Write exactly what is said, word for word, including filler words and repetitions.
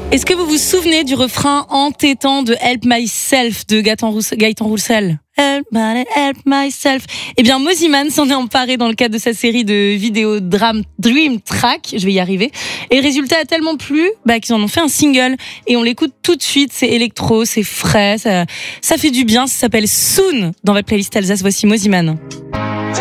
Est-ce que vous vous souvenez du refrain entêtant de Help Myself de Gaëtan Roussel, Gaëtan Roussel? Help, help myself. Eh bien, Mosimann s'en est emparé dans le cadre de sa série de vidéos Dream, Dream Track. Je vais y arriver. Et le résultat a tellement plu, bah, qu'ils en ont fait un single. Et on l'écoute tout de suite. C'est électro, c'est frais, ça, ça fait du bien. Ça s'appelle Soon dans votre playlist Alsace. Voici Mosimann.